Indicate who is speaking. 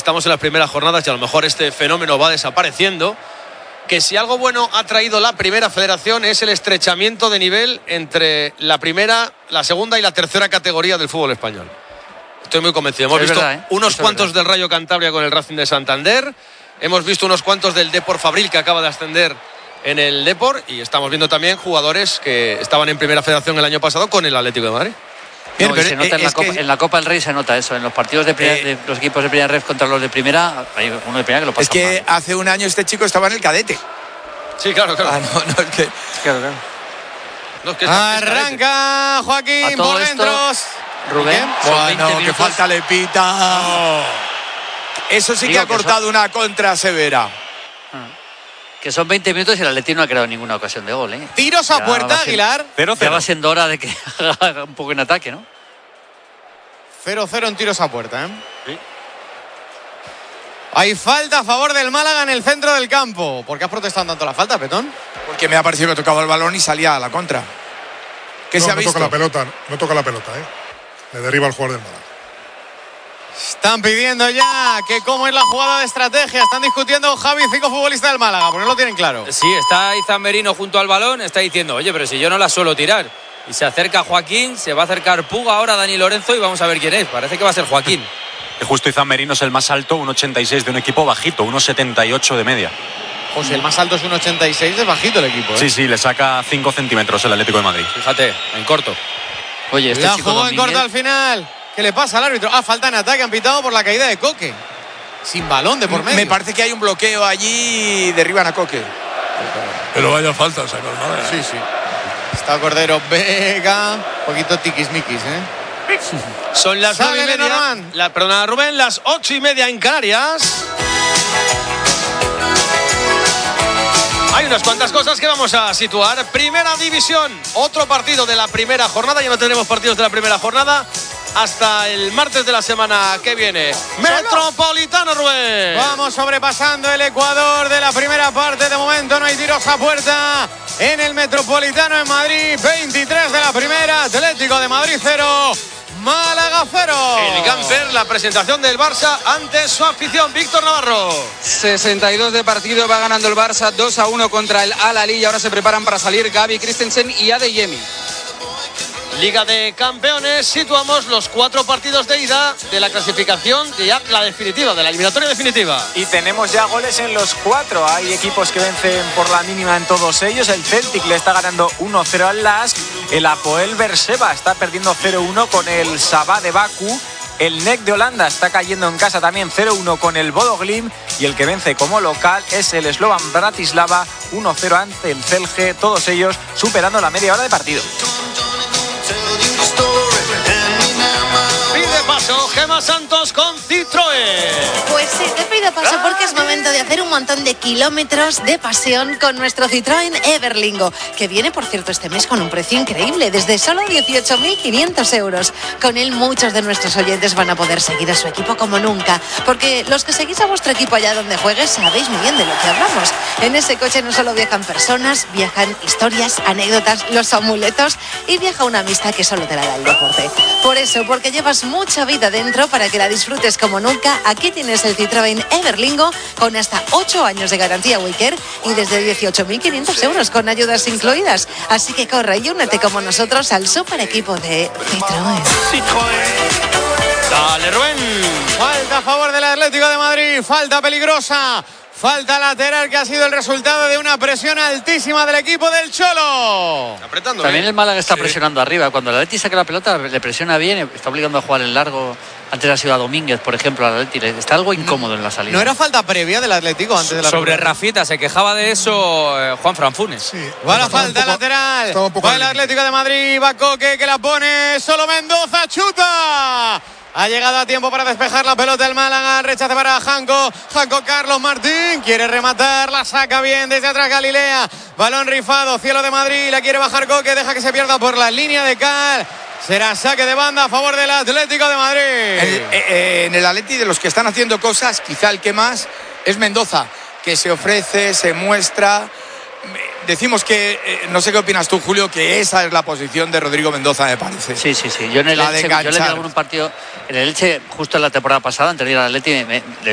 Speaker 1: estamos en las primeras jornadas y a lo mejor este fenómeno va desapareciendo, que si algo bueno ha traído la primera federación es el estrechamiento de nivel entre la primera, la segunda y la tercera categoría del fútbol español. Estoy muy convencido. Hemos visto unos cuantos del Rayo Cantabria con el Racing de Santander, hemos visto unos cuantos del Depor Fabril, que acaba de ascender en el Depor, y estamos viendo también jugadores que estaban en primera federación el año pasado con el Atlético de Madrid.
Speaker 2: No, y se nota en la Copa del Rey, se nota eso. En los partidos de los equipos de primera ref contra los de primera, hay uno de primera que lo pasa
Speaker 3: Es que
Speaker 2: mal.
Speaker 3: hace un año este chico estaba en el cadete.
Speaker 1: Sí, claro.
Speaker 3: No, es que...
Speaker 2: Claro.
Speaker 1: No, es que
Speaker 4: Arranca Joaquín por dentro.
Speaker 2: Rubén,
Speaker 3: bueno, que falta le pita. Oh. Eso sí que ha cortado una contra severa.
Speaker 2: Que son 20 minutos y el Atleti no ha creado ninguna ocasión de gol, ¿eh?
Speaker 4: Tiros a puerta, Aguilar.
Speaker 5: 0-0.
Speaker 2: Ya va siendo hora de que haga un poco en ataque, ¿no?
Speaker 4: 0-0 en tiros a puerta, ¿eh? Sí. Hay falta a favor del Málaga en el centro del campo. ¿Por qué has protestado tanto la falta, Petón?
Speaker 3: Porque me ha parecido que tocaba el balón y salía a la contra. ¿Qué se ha visto?
Speaker 6: No toca la pelota, ¿eh? Le derriba al jugador del Málaga.
Speaker 4: Están pidiendo ya que cómo es la jugada de estrategia. Están discutiendo Javi y 5 futbolistas del Málaga, porque no lo tienen claro.
Speaker 7: Sí, está Izan Merino junto al balón, está diciendo, oye, pero si yo no la suelo tirar. Y se acerca Joaquín, se va a acercar Puga ahora, Dani Lorenzo, y vamos a ver quién es. Parece que va a ser Joaquín.
Speaker 5: Justo Izan Merino es el más alto, 1,86 de un equipo bajito, 1,78 de media.
Speaker 4: José, el más alto es 1,86, es bajito el equipo, ¿eh?
Speaker 5: Sí, le saca 5 centímetros el Atlético de Madrid.
Speaker 7: Fíjate, en corto.
Speaker 2: Oye, este
Speaker 4: la
Speaker 2: chico
Speaker 4: jugó en corto al final. ¿Qué le pasa al árbitro? Falta en ataque, han pitado por la caída de Coque. Sin balón de por medio.
Speaker 3: Me parece que hay un bloqueo allí y derriban a Coque.
Speaker 6: Pero vaya falta, saca el Málaga.
Speaker 4: Sí. Está Cordero Vega. Un poquito tiquismiquis, ¿eh?
Speaker 1: Son las 9:30. Perdona, Rubén, las 8:30 en Canarias. Hay unas cuantas cosas que vamos a situar. Primera división, otro partido de la primera jornada. Ya no tendremos partidos de la primera jornada hasta el martes de la semana que viene. Metropolitano, Rubén.
Speaker 4: Vamos sobrepasando el Ecuador de la primera parte. De momento no hay tiros a puerta en el Metropolitano en Madrid. 23 de la primera. Atlético de Madrid 0. Málaga 0.
Speaker 1: El Gamper, la presentación del Barça ante su afición. Víctor Navarro.
Speaker 8: 62 de partido, va ganando el Barça 2-1 contra el Al-Ahly y ahora se preparan para salir Gavi, Christensen y Adeyemi.
Speaker 1: Liga de Campeones, situamos los 4 partidos de ida de la clasificación de ya la definitiva, de la eliminatoria definitiva.
Speaker 9: Y tenemos ya goles en los 4. Hay equipos que vencen por la mínima en todos ellos. El Celtic le está ganando 1-0 al Lask. El Apoel Berseba está perdiendo 0-1 con el Sabah de Bakú. El NEC de Holanda está cayendo en casa también 0-1 con el Bodo Glimt. Y el que vence como local es el Slovan Bratislava 1-0 ante el Celje. Todos ellos superando la media hora de partido.
Speaker 1: Pide paso Gemma Santos con Citroën.
Speaker 10: Pues sí, te pido paso porque es momento de hacer un montón de kilómetros de pasión con nuestro Citroën Everlingo, que viene, por cierto, este mes con un precio increíble, desde solo 18.500 euros. Con él muchos de nuestros oyentes van a poder seguir a su equipo como nunca, porque los que seguís a vuestro equipo allá donde juegues sabéis muy bien de lo que hablamos. En ese coche no solo viajan personas, viajan historias, anécdotas, los amuletos y viaja una amistad que solo te la da el deporte. Por eso, porque llevas mucha vida dentro para que la disfrutes como nunca, aquí tienes el Citroën Everlingo con hasta 8 años de garantía Waycare y desde 18.500 euros con ayudas incluidas. Así que corre y únete como nosotros al super equipo de Citroën.
Speaker 1: Dale, Rubén.
Speaker 4: Falta a favor del Atlético de Madrid, falta peligrosa. Falta lateral que ha sido el resultado de una presión altísima del equipo del Cholo.
Speaker 1: Apretando.
Speaker 2: También el Málaga está presionando arriba. Cuando el Atleti saca la pelota, le presiona bien, está obligando a jugar en largo. Antes ha sido a Domínguez, por ejemplo, al Atleti. Está algo incómodo en la salida.
Speaker 4: ¿No era falta previa del Atlético antes de la
Speaker 7: Sobre
Speaker 4: primera?
Speaker 7: Rafita, se quejaba de eso Juan Franfunes.
Speaker 6: Sí.
Speaker 4: Va la falta lateral. Va el Atlético de Madrid, va Coque que la pone. Solo Mendoza, chuta. Ha llegado a tiempo para despejar la pelota el Málaga. Rechace para Janko. Carlos Martín. Quiere rematar. La saca bien desde atrás Galilea. Balón rifado. Cielo de Madrid. La quiere bajar Coque. Deja que se pierda por la línea de cal. Será saque de banda a favor del Atlético de Madrid.
Speaker 3: En el Atleti, de los que están haciendo cosas, quizá el que más es Mendoza, que se ofrece, se muestra. Decimos que, no sé qué opinas tú, Julio, que esa es la posición de Rodrigo Mendoza, me parece.
Speaker 2: Sí. Yo en el Elche, yo le vi algún partido en el Elche justo en la temporada pasada, antes de ir al Atleti,